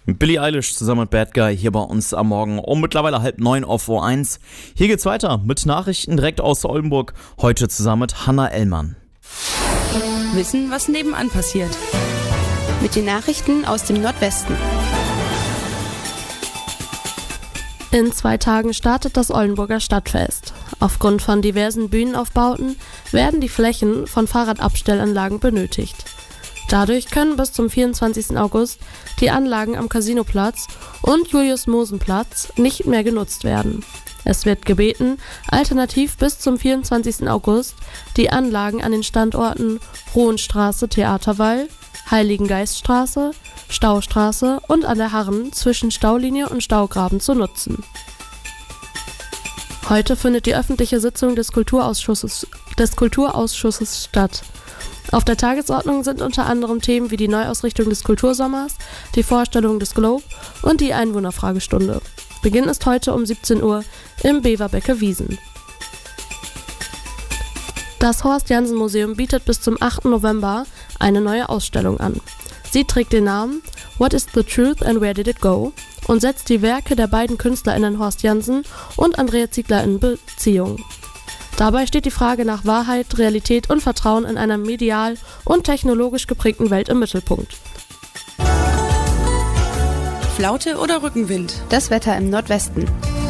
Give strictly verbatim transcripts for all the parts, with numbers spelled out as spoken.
Billie Eilish zusammen mit Bad Guy hier bei uns am Morgen um mittlerweile halb neun auf O eins. Hier geht's weiter mit Nachrichten direkt aus Oldenburg, heute zusammen mit Hanna Ellmann. Wissen, was nebenan passiert. Mit den Nachrichten aus dem Nordwesten. In zwei Tagen startet das Oldenburger Stadtfest. Aufgrund von diversen Bühnenaufbauten werden die Flächen von Fahrradabstellanlagen benötigt. Dadurch können bis zum vierundzwanzigsten August die Anlagen am Casinoplatz und Julius-Mosen-Platz nicht mehr genutzt werden. Es wird gebeten, alternativ bis zum vierundzwanzigsten August die Anlagen an den Standorten Rohenstraße, Theaterwall, Heiligengeiststraße, Staustraße und an der Harren zwischen Staulinie und Staugraben zu nutzen. Heute findet die öffentliche Sitzung des Kulturausschusses, des Kulturausschusses statt. Auf der Tagesordnung sind unter anderem Themen wie die Neuausrichtung des Kultursommers, die Vorstellung des Globe und die Einwohnerfragestunde. Beginn ist heute um siebzehn Uhr im Beverbecker Wiesen. Das Horst-Janssen-Museum bietet bis zum achten November eine neue Ausstellung an. Sie trägt den Namen What is the Truth and Where Did It Go? Und setzt die Werke der beiden KünstlerInnen Horst Janssen und Andrea Ziegler in Beziehung. Dabei steht die Frage nach Wahrheit, Realität und Vertrauen in einer medial und technologisch geprägten Welt im Mittelpunkt. Flaute oder Rückenwind? Das Wetter im Nordwesten.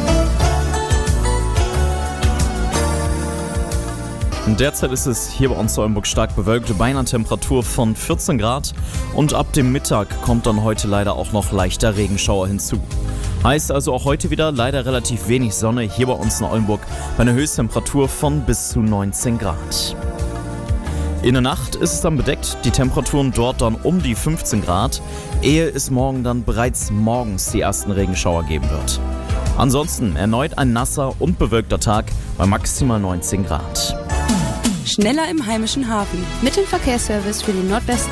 Derzeit ist es hier bei uns in Oldenburg stark bewölkt, bei einer Temperatur von vierzehn Grad und ab dem Mittag kommt dann heute leider auch noch leichter Regenschauer hinzu. Heißt also auch heute wieder leider relativ wenig Sonne hier bei uns in Oldenburg bei einer Höchsttemperatur von bis zu neunzehn Grad. In der Nacht ist es dann bedeckt, die Temperaturen dort dann um die fünfzehn Grad, ehe es morgen dann bereits morgens die ersten Regenschauer geben wird. Ansonsten erneut ein nasser und bewölkter Tag bei maximal neunzehn Grad. Schneller im heimischen Hafen. Mit dem Verkehrsservice für den Nordwesten.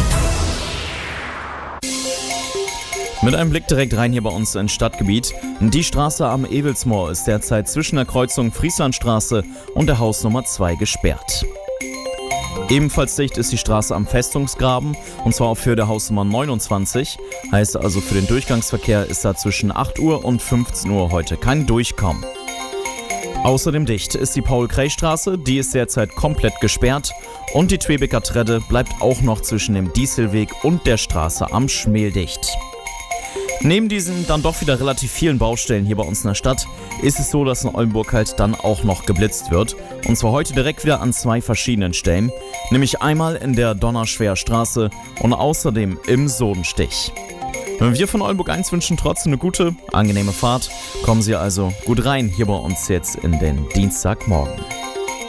Mit einem Blick direkt rein hier bei uns ins Stadtgebiet. Die Straße am Ewelsmoor ist derzeit zwischen der Kreuzung Frieslandstraße und der Hausnummer zwei gesperrt. Ebenfalls dicht ist die Straße am Festungsgraben und zwar auch für der Hausnummer neunundzwanzig. Heißt also für den Durchgangsverkehr ist da zwischen acht Uhr und fünfzehn Uhr heute kein Durchkommen. Außerdem dicht ist die Paul-Krey-Straße, die ist derzeit komplett gesperrt und die Twebeker Tredde bleibt auch noch zwischen dem Dieselweg und der Straße am Schmel dicht. Neben diesen dann doch wieder relativ vielen Baustellen hier bei uns in der Stadt ist es so, dass in Oldenburg halt dann auch noch geblitzt wird. Und zwar heute direkt wieder an zwei verschiedenen Stellen, nämlich einmal in der Donnerschwer Straße und außerdem im Sodenstich. Wir von Oldenburg eins wünschen trotzdem eine gute, angenehme Fahrt. Kommen Sie also gut rein hier bei uns jetzt in den Dienstagmorgen.